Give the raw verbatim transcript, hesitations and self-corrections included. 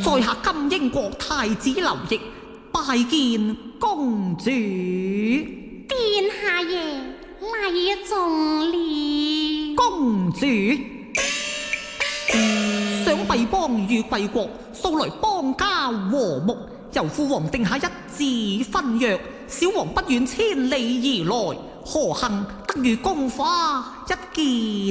在下金英國太子劉益拜見公主。 殿下爺禮重了。 公主，想敝邦與貴國素來邦交和睦，由父王定下一紙婚約，小王不願千里而來，何幸得與公花一見